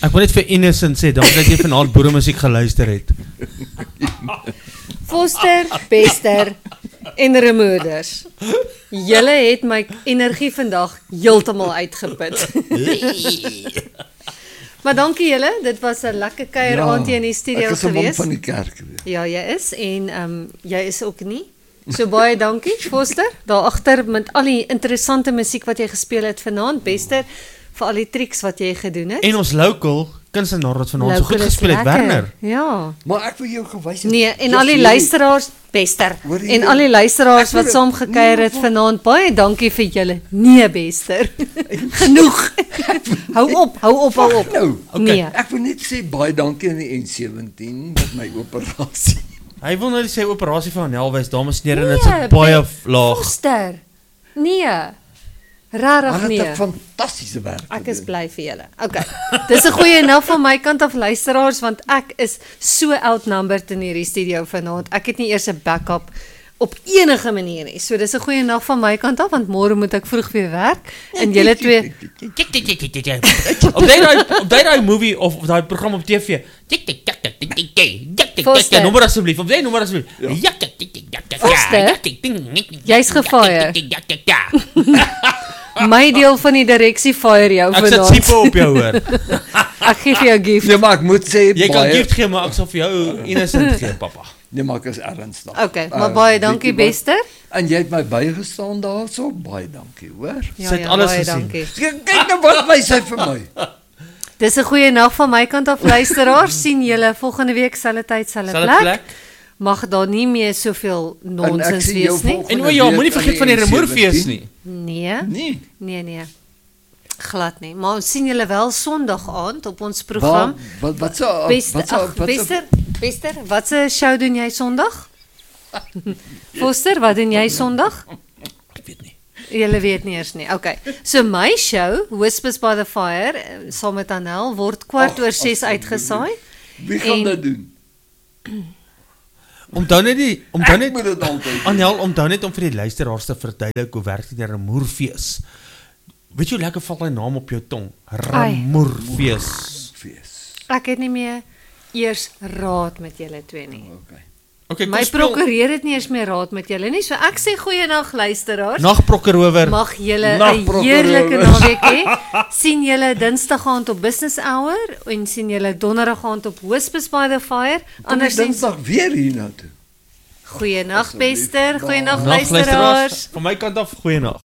Ek wil net vir Innocent sê, dankie dat jy vanaand boeremusiek geluister het. Foster, Bester en Remoeders. Julle het my energie vandag heeltemal uitgeput. Maar dankie julle, dit was 'n lekker kuier aand hier in die studio gewees. Ek is 'n man van die kerk. Ja, jy is en jy is ook nie. So baie dankie, Foster. Daar agter met al die interessante musiek wat jy gespeel het vanaand, Bester, vir al die triks wat jy gedoen het. En ons local kunstenaar wat vanaand so goed gespeel het, Werner. Ja. Maar ek wil jou gewys het. Nee, en al die luisteraars, Bester. En al die luisteraars wat saam gekuier het vanaand, baie dankie vir julle. Nee, Bester. Genoeg. Hou op. Nou, nee. Ek wil net sê baie dankie aan die N17 met my operasie. Hy wil nou sê operasie van Helwys, dames en here, dit is baie laag. Foster. Nee. Rarig nee. Dit is 'n fantastiese werk. Ek is bly vir julle. Okay. Dis 'n goeie nou van my kant af luisteraars want ek is so outnumbered in hierdie studio vanaand. Ek het nie eers 'n backup op enige manier nie. So dis 'n goeie nag van my kant af want môre moet ek vroeg weer werk en julle twee Op daai movie of daai program op TV. Nommer asseblief. Op daai nommer asseblief. Jy's gefire. My deel van die direksie fire jou vanaand. Ek sit sipo op jou hoor. Ek gee vir jou gift. Nee, maar ek moet sê jy kan gift gee, maar ek sal vir jou Innocent gee, papa. Nee, maar ek is ernstig. Okay, maar baie dankie Bester. En jy het my bygestaan daarso, baie dankie, hoor. Ja, sy het alles baie gesien. Dankie. Kyk nou wat wys hy vir my. Dis 'n goeie nag van my kant af luisteraars. Sien julle volgende week selfde tyd, selfde plek. Mag daar nie meer soveel nonsens wees nie. En o ja, moenie vergeet van die Remoerfees nie. Nee. Glad nie. Maar ons sien julle wel Sondag aand op ons program. Bester, wat se show doen jy Sondag? Foster, wat doen jy Sondag? Ek weet nie. Julle weet nie eers nie. Okay. So my show, Whispers by the Fire, saam met Anel word 6:15 uitgesaai. Wie gaan dit doen? Onthou net Anel, onthou net om vir die luisteraars te verduidelik hoe werk die Remoerfees. Weet jy hoe lekker val hy naam op jou tong? Remoerfees. Ek het nie meer eers raad met julle twee nie. Okay, my prokureur het nie eers meer raad met julle nie. So ek sê goeienag luisteraars. Nag prokureur. Mag julle 'n heerlike naweek hê. Sien julle Dinsdag aand op Business Hour en sien julle Donderdag aand op Whispers by the Fire. Anders Dinsdag weer hier na toe. Goeienag Bester, goeienag luisteraars. Van my kant af goeienag.